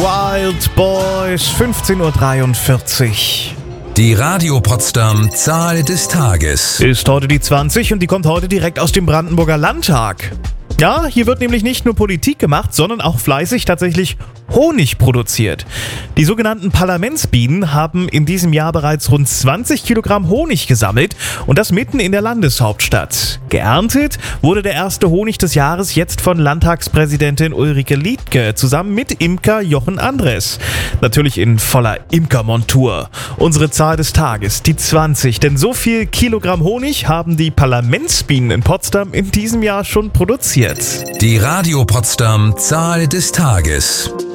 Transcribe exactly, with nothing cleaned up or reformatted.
Wild Boys, fünfzehn Uhr dreiundvierzig. Die Radio Potsdam Zahl des Tages. Ist heute die zwanzig und die kommt heute direkt aus dem Brandenburger Landtag. Ja, hier wird nämlich nicht nur Politik gemacht, sondern auch fleißig tatsächlich Honig produziert. Die sogenannten Parlamentsbienen haben in diesem Jahr bereits rund zwanzig Kilogramm Honig gesammelt und das mitten in der Landeshauptstadt. Geerntet wurde der erste Honig des Jahres jetzt von Landtagspräsidentin Ulrike Liedtke zusammen mit Imker Jochen Andres. Natürlich in voller Imkermontur. Unsere Zahl des Tages, die zwanzig, denn so viel Kilogramm Honig haben die Parlamentsbienen in Potsdam in diesem Jahr schon produziert. Die Radio Potsdam Zahl des Tages.